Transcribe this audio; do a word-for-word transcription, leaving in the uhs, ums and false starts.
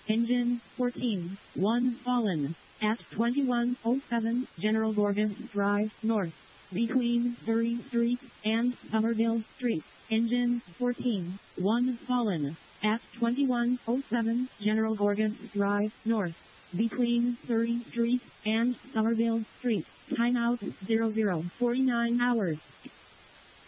Engine fourteen, one fallen. At twenty-one oh seven General Gorgon Drive North. Between Surrey Street and Somerville Street. Engine fourteen, one fallen. At twenty-one oh seven General Gorgon Drive North. Between Surrey Street and Somerville Street. Timeout zero zero forty-nine hours.